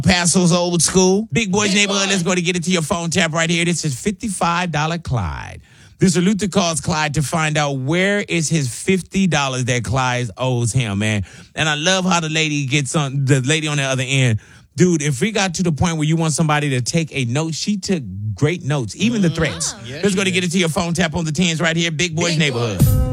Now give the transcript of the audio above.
Paso's old school. Big Boy's Neighborhood. Let's go to get it to your phone tap right here. This is $55 Clyde. Mr. Luther calls Clyde to find out where is his $50 that Clyde owes him, man. And I love how the lady on the other end. Dude, if we got to the point where you want somebody to take a note, she took great notes, even the threats. Let's go to get it to your phone tap on the 10s right here. Big Boy's Neighborhood.